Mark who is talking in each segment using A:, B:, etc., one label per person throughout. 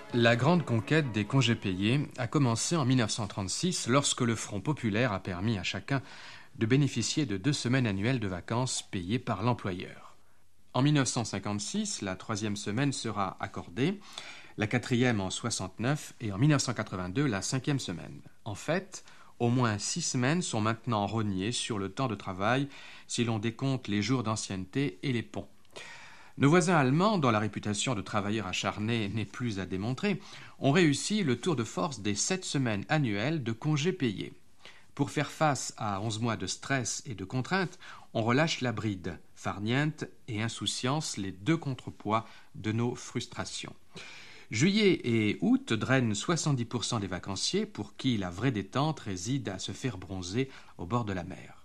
A: La grande conquête des congés payés a commencé en 1936 lorsque le Front populaire a permis à chacun de bénéficier de 2 semaines annuelles de vacances payées par l'employeur. En 1956, la 3e semaine sera accordée, la 4e en 69 et en 1982 la 5e semaine. En fait, au moins 6 semaines sont maintenant rognées sur le temps de travail si l'on décompte les jours d'ancienneté et les ponts. Nos voisins allemands, dont la réputation de travailleurs acharnés n'est plus à démontrer, ont réussi le tour de force des 7 semaines annuelles de congés payés. Pour faire face à 11 mois de stress et de contraintes, on relâche la bride, farniente et insouciance, les 2 contrepoids de nos frustrations. Juillet et août drainent 70% des vacanciers pour qui la vraie détente réside à se faire bronzer au bord de la mer.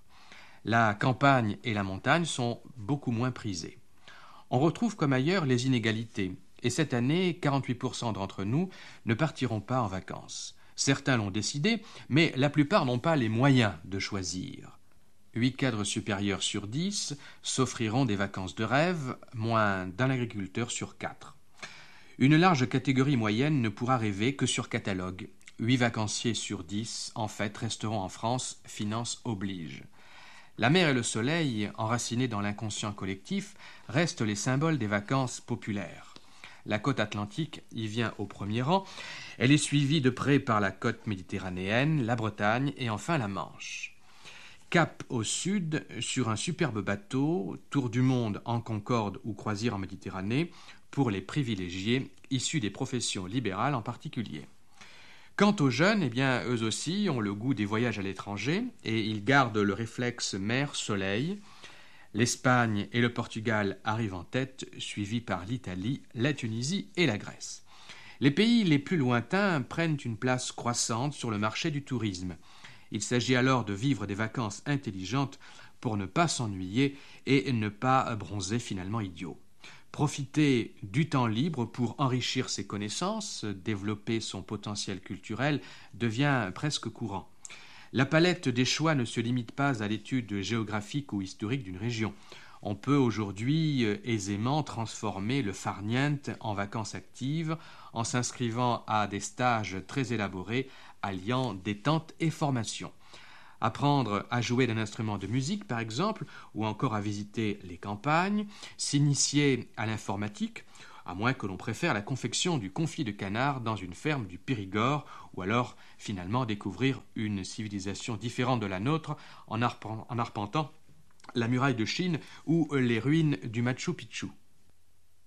A: La campagne et la montagne sont beaucoup moins prisées. On retrouve comme ailleurs les inégalités, et cette année, 48% d'entre nous ne partiront pas en vacances. Certains l'ont décidé, mais la plupart n'ont pas les moyens de choisir. 8 cadres supérieurs sur 10 s'offriront des vacances de rêve, moins d'un agriculteur sur 4. Une large catégorie moyenne ne pourra rêver que sur catalogue. 8 vacanciers sur 10, en fait, resteront en France, finance oblige. La mer et le soleil, enracinés dans l'inconscient collectif, restent les symboles des vacances populaires. La côte atlantique y vient au premier rang. Elle est suivie de près par la côte méditerranéenne, la Bretagne et enfin la Manche. Cap au sud, sur un superbe bateau, tour du monde en Concorde ou croisière en Méditerranée, pour les privilégiés issus des professions libérales en particulier. Quant aux jeunes, eux aussi ont le goût des voyages à l'étranger et ils gardent le réflexe mer-soleil. L'Espagne et le Portugal arrivent en tête, suivis par l'Italie, la Tunisie et la Grèce. Les pays les plus lointains prennent une place croissante sur le marché du tourisme. Il s'agit alors de vivre des vacances intelligentes pour ne pas s'ennuyer et ne pas bronzer finalement idiot. Profiter du temps libre pour enrichir ses connaissances, développer son potentiel culturel devient presque courant. La palette des choix ne se limite pas à l'étude géographique ou historique d'une région. On peut aujourd'hui aisément transformer le farniente en vacances actives en s'inscrivant à des stages très élaborés alliant détente et formation. Apprendre à jouer d'un instrument de musique, par exemple, ou encore à visiter les campagnes, s'initier à l'informatique, à moins que l'on préfère la confection du confit de canard dans une ferme du Périgord, ou alors, finalement, découvrir une civilisation différente de la nôtre en arpentant la muraille de Chine ou les ruines du Machu Picchu.